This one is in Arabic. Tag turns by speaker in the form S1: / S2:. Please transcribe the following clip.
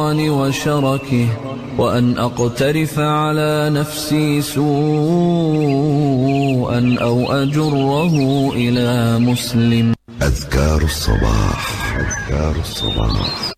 S1: الشيطان وشركه، وأن أقترف على نفسي سوءا أو أجره إلى مسلم.
S2: أذكار الصباح.